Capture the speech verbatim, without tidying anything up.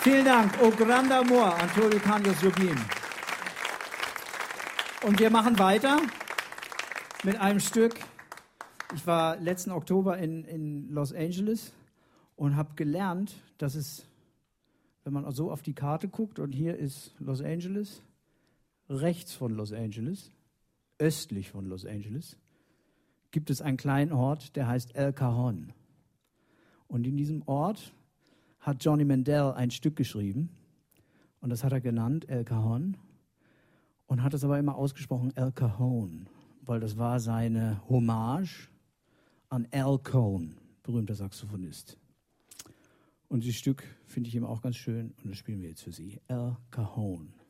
Vielen Dank. O grande amor, Antonio Carlos Jobim. Und wir machen weiter mit einem Stück. Ich war letzten Oktober in, in Los Angeles und habe gelernt, dass es, wenn man so auf die Karte guckt, und hier ist Los Angeles, rechts von Los Angeles, östlich von Los Angeles, gibt es einen kleinen Ort, der heißt El Cajon. Und in diesem Ort hat Johnny Mandel ein Stück geschrieben und das hat er genannt El Cajon und hat es aber immer ausgesprochen El Cajon, weil das war seine Hommage an Al Cohn, berühmter Saxophonist. Und dieses Stück finde ich eben auch ganz schön und das spielen wir jetzt für Sie. El Cajon.